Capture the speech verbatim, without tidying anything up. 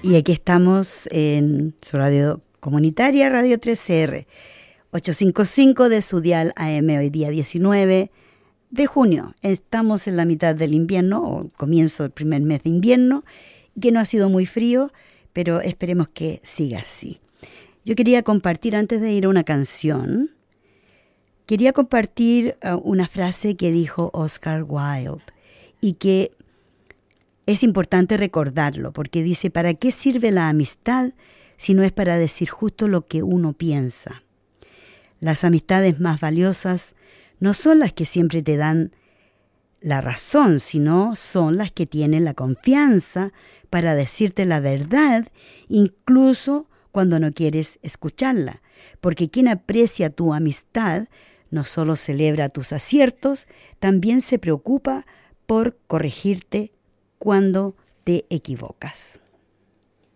Y aquí estamos en su radio comunitaria, Radio tres C R, ochocientos cincuenta y cinco de su dial A M, hoy día diecinueve de junio. Estamos en la mitad del invierno, o comienzo del primer mes de invierno, que no ha sido muy frío, pero esperemos que siga así. Yo quería compartir, antes de ir a una canción, quería compartir uh, una frase que dijo Oscar Wilde y que es importante recordarlo, porque dice: ¿para qué sirve la amistad si no es para decir justo lo que uno piensa? Las amistades más valiosas no son las que siempre te dan la razón, sino son las que tienen la confianza para decirte la verdad, incluso cuando no quieres escucharla. Porque quien aprecia tu amistad no solo celebra tus aciertos, también se preocupa por corregirte cuando te equivocas.